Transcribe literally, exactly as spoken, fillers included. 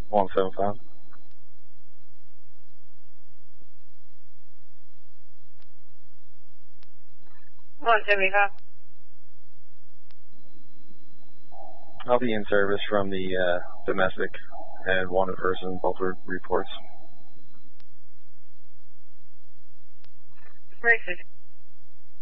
one seven five. one seventy-five. I'll be in service from the uh, domestic and wanted person, both reports. Racist.